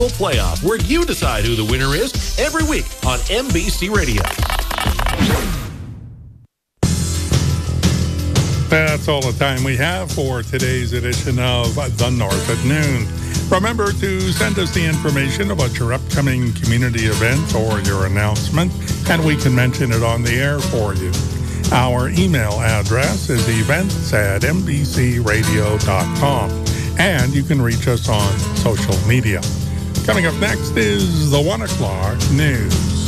Playoff, where you decide who the winner is every week on MBC Radio. That's all the time we have for today's edition of The North at Noon. Remember to send us the information about your upcoming community event or your announcement, and we can mention it on the air for you. Our email address is events@mbcradio.com, and you can reach us on social media. Coming up next is the 1 o'clock news.